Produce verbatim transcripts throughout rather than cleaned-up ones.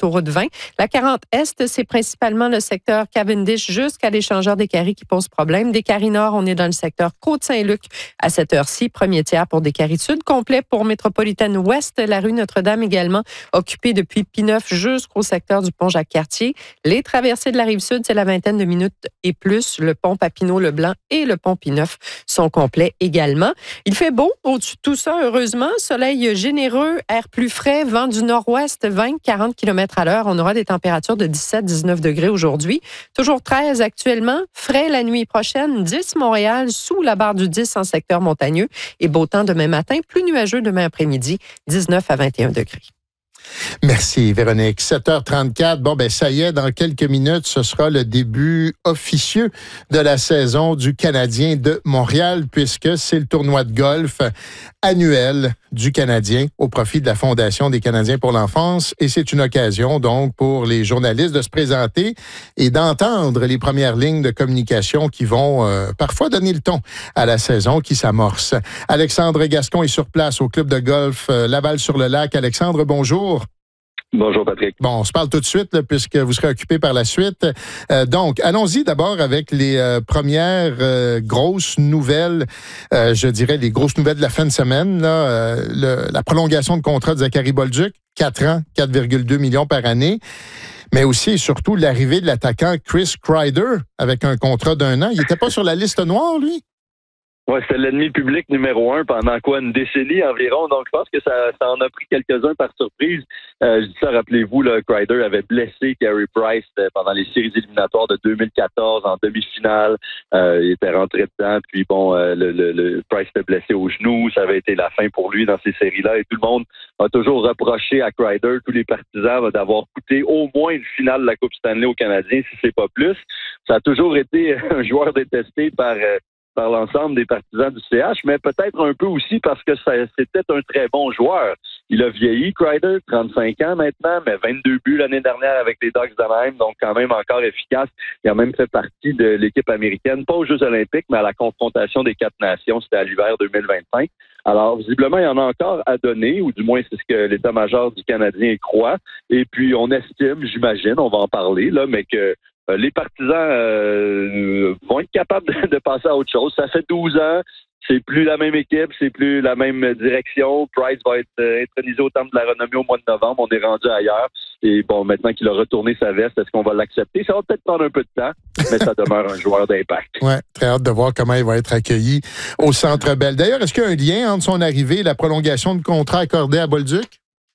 l'autoroute vingt. La quarante Est, c'est principalement le secteur Cavendish jusqu'à l'échangeur des Caries qui pose problème. Des Caries Nord, on est dans le secteur Côte-Saint-Luc à cette heure-ci. Premier tiers pour des Caries Sud. Complet pour Métropolitaine Ouest. La rue Notre-Dame également occupée depuis Pineuf jusqu'au secteur du pont Jacques-Cartier. Les traversées de la Rive-Sud, c'est la vingtaine de minutes et plus. Le pont Papineau-Leblanc et le pont Pineuf sont complets également. Il fait beau au-dessus de tout ça, heureusement. Soleil généreux, air plus frais, vent du nord-ouest, vingt à quarante kilomètres à l'heure. On aura des températures de dix-sept à dix-neuf degrés aujourd'hui. Toujours treize actuellement. Frais la nuit prochaine. dix Montréal, sous la barre du dix en secteur montagneux. Et beau temps demain matin, plus nuageux demain après-midi, dix-neuf à vingt et un degrés. Merci, Véronique. sept heures trente-quatre. Bon, ben, ça y est, dans quelques minutes, ce sera le début officieux de la saison du Canadien de Montréal, puisque c'est le tournoi de golf annuel du Canadien au profit de la Fondation des Canadiens pour l'enfance. Et c'est une occasion, donc, pour les journalistes de se présenter et d'entendre les premières lignes de communication qui vont euh, parfois donner le ton à la saison qui s'amorce. Alexandre Gascon est sur place au club de golf euh, Laval-sur-le-Lac. Alexandre, bonjour. Bonjour, Patrick. Bon, on se parle tout de suite, là, puisque vous serez occupé par la suite. Euh, donc, allons-y d'abord avec les euh, premières euh, grosses nouvelles, euh, je dirais les grosses nouvelles de la fin de semaine. Là, euh, le, la prolongation de contrat de Zachary Bolduc, quatre ans, quatre virgule deux millions par année. Mais aussi et surtout l'arrivée de l'attaquant Chris Kreider avec un contrat d'un an. Il n'était pas sur la liste noire, lui? Oui, c'était l'ennemi public numéro un pendant quoi, une décennie environ. Donc, je pense que ça, ça en a pris quelques-uns par surprise. Euh, je dis ça, rappelez-vous, là, Kreider avait blessé Carey Price euh, pendant les séries éliminatoires de deux mille quatorze en demi-finale. Euh, il était rentré dedans, puis bon, euh, le, le, le Price était blessé au genou. Ça avait été la fin pour lui dans ces séries-là. Et tout le monde a toujours reproché à Kreider, tous les partisans, d'avoir coûté au moins une finale de la Coupe Stanley aux Canadiens, si c'est pas plus. Ça a toujours été un joueur détesté par... Euh, par l'ensemble des partisans du C H, mais peut-être un peu aussi parce que ça, c'était un très bon joueur. Il a vieilli, Kreider, trente-cinq ans maintenant, mais vingt-deux buts l'année dernière avec les Ducks d'Anaheim, donc quand même encore efficace. Il a même fait partie de l'équipe américaine, pas aux Jeux olympiques, mais à la confrontation des quatre nations, c'était à l'hiver deux mille vingt-cinq. Alors, visiblement, il y en a encore à donner, ou du moins c'est ce que l'état-major du Canadien croit. Et puis, on estime, j'imagine, on va en parler, là, mais que Euh, les partisans euh, vont être capables de, de passer à autre chose. Ça fait douze ans, c'est plus la même équipe, c'est plus la même direction. Price va être euh, intronisé au Temple de la Renommée au mois de novembre. On est rendu ailleurs. Et bon, maintenant qu'il a retourné sa veste, est-ce qu'on va l'accepter? Ça va peut-être prendre un peu de temps, mais ça demeure un joueur d'impact. Oui, très hâte de voir comment il va être accueilli au Centre Bell. D'ailleurs, est-ce qu'il y a un lien entre son arrivée et la prolongation de contrat accordée à Bolduc?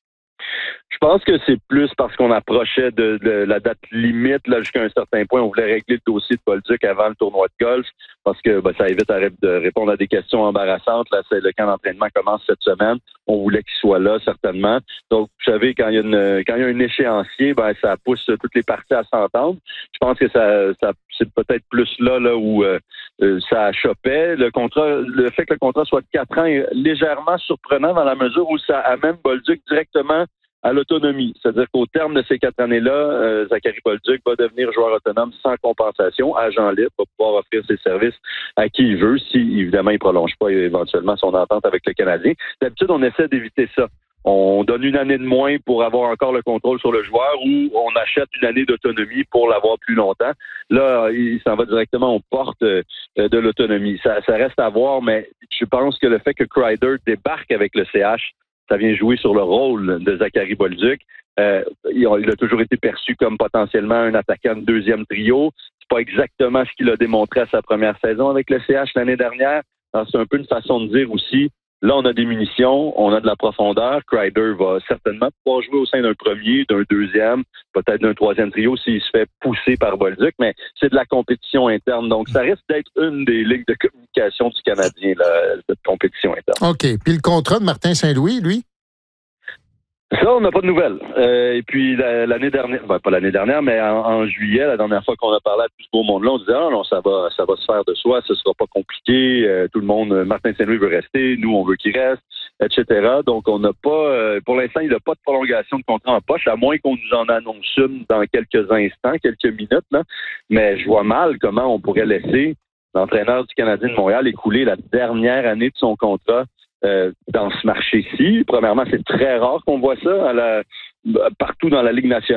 Je pense que c'est plus parce qu'on approchait de, de la date limite, là, jusqu'à un certain point. On voulait régler le dossier de Bolduc avant le tournoi de golf parce que ben, ça évite à ré- de répondre à des questions embarrassantes. Là, c'est le camp d'entraînement commence cette semaine. On voulait qu'il soit là, certainement. Donc, vous savez, quand il y a une, quand il y a un échéancier, ben, ça pousse toutes les parties à s'entendre. Je pense que ça, ça c'est peut-être plus là, là où euh, ça chopait. Le contrat, le fait que le contrat soit de quatre ans est légèrement surprenant dans la mesure où ça amène Bolduc directement à l'autonomie. C'est-à-dire qu'au terme de ces quatre années-là, euh, Zachary Bolduc va devenir joueur autonome sans compensation, agent libre, va pouvoir offrir ses services à qui il veut, si évidemment il ne prolonge pas éventuellement son entente avec le Canadien. D'habitude, on essaie d'éviter ça. On donne une année de moins pour avoir encore le contrôle sur le joueur ou on achète une année d'autonomie pour l'avoir plus longtemps. Là, il s'en va directement aux portes euh, de l'autonomie. Ça, ça reste à voir, mais je pense que le fait que Kreider débarque avec le C H, ça vient jouer sur le rôle de Zachary Bolduc. Euh, il, a, il a toujours été perçu comme potentiellement un attaquant de deuxième trio. C'est pas exactement ce qu'il a démontré à sa première saison avec le C H l'année dernière. Alors, c'est un peu une façon de dire aussi, là, on a des munitions, on a de la profondeur. Kreider va certainement pouvoir jouer au sein d'un premier, d'un deuxième, peut-être d'un troisième trio s'il se fait pousser par Bolduc, mais c'est de la compétition interne. Donc, ça risque d'être une des lignes de communication du Canadien, là, cette compétition interne. OK. Puis le contrat de Martin Saint-Louis, lui? Ça, on n'a pas de nouvelles. Euh, et puis la, l'année dernière, ben, pas l'année dernière, mais en, en juillet, la dernière fois qu'on a parlé à tout ce beau monde-là, on disait ah non, ça va, ça va se faire de soi, ce sera pas compliqué. Euh, tout le monde, Martin Saint-Louis veut rester, nous on veut qu'il reste, et cetera. Donc on n'a pas, euh, pour l'instant, il n'a pas de prolongation de contrat en poche, à moins qu'on nous en annonce une dans quelques instants, quelques minutes. Là. Mais je vois mal comment on pourrait laisser l'entraîneur du Canadien de Montréal écouler la dernière année de son contrat. Euh, dans ce marché-ci. Premièrement, c'est très rare qu'on voit ça à la, partout dans la Ligue nationale.